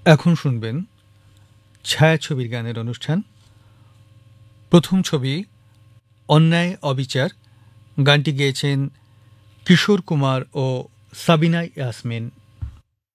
এখন শুনবেন ছায়াছবির গানের অনুষ্ঠান। প্রথম ছবি অন্যায় অবিচার। গানটি গেয়েছেন কিশোর কুমার ও সাবিনা ইয়াসমিন।